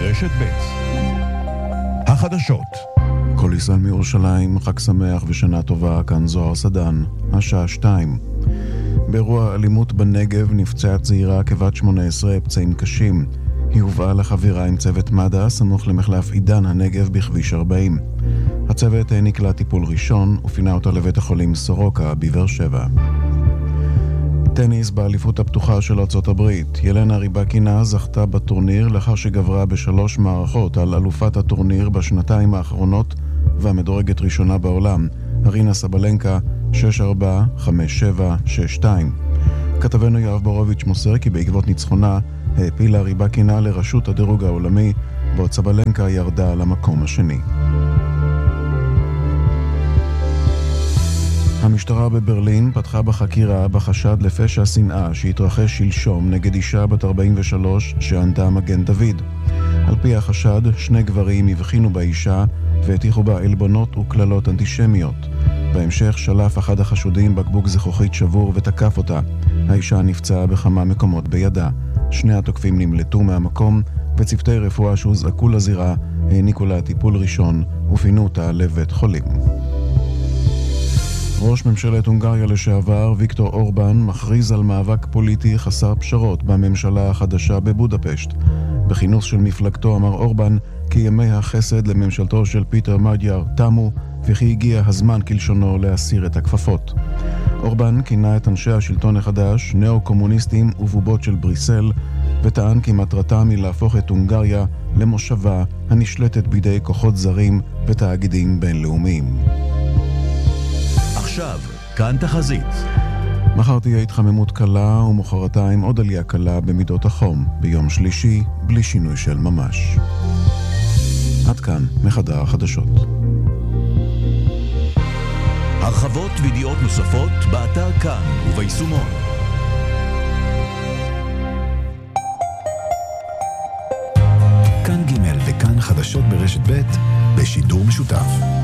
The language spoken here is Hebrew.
ברשת ב' החדשות. כל ישראל מירושלים, חג שמח ושנה טובה, כאן זוהר סדן, השעה 2. באירוע אלימות בנגב נפצעה צעירה כבת 18 פצעים קשים. היא הובאה לחבירה עם צוות מד"א סמוך למחלף עידן הנגב בכביש 40. הצוות העניק לה טיפול ראשון ופינה אותה לבית החולים סורוקה בבאר שבע. טניס באליפות הפתוחה של ארצות הברית. ילנה ריבקינה זכתה בטורניר לאחר שגברה ב3 מערכות על אלופת הטורניר בשנתיים האחרונות והמדורגת ראשונה בעולם, ארינה סבלנקה, 6-4, 5-7, 6-2. כתבנו יואב בורוביץ' מוסר כי בעקבות ניצחונה העפילה ריבקינה לראשות הדירוג העולמי, בעוד סבלנקה ירדה למקום השני. המשטרה בברלין פתחה בחקירה בחשד לפשע שנאה שהתרחש שלשום נגד אישה בת 43 שענתה מגן דוד. על פי החשד, 2 גברים הבחינו באישה והטיחו בה עלבונות וכללות אנטישמיות. בהמשך שלף אחד החשודים בקבוק זכוכית שבור ותקף אותה. האישה נפצעה בכמה מקומות בידה. 2 התוקפים נמלטו מהמקום וצוותי רפואה שהוזעקו לזירה העניקו לה טיפול ראשון ופינו אותה לבית חולים. ראש ממשלת הונגריה לשעבר, ויקטור אורבן, מכריז על מאבק פוליטי חסר פשרות בממשלה החדשה בבודפשט. בכינוס של מפלגתו אמר אורבן כי ימי החסד לממשלתו של פיטר מדיאר תמו, וכי הגיע הזמן כלשונו להסיר את הכפפות. אורבן כינה את אנשי השלטון החדש נאו-קומוניסטים ובובות של בריסל, וטען כי מטרתם היא להפוך את הונגריה למושבה הנשלטת בידי כוחות זרים ותאגידים בינלאומיים. עכשיו, כאן תחזית. מחר תהיה התחממות קלה ומחרתיים עוד עלייה קלה במידות החום. ביום שלישי, בלי שינוי של ממש. עד כאן מחדר החדשות. הרחבות וידיעות נוספות באתר כאן וביישומון. כאן ג' וכאן חדשות ברשת ב' בשידור משותף.